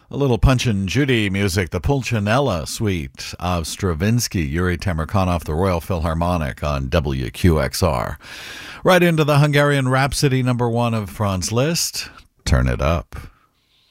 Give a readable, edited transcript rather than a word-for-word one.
A little Punch and Judy music, the Pulcinella Suite of Stravinsky, Yuri Temirkanov, the Royal Philharmonic on WQXR. Right into the Hungarian Rhapsody #1 of Franz Liszt, Turn It Up.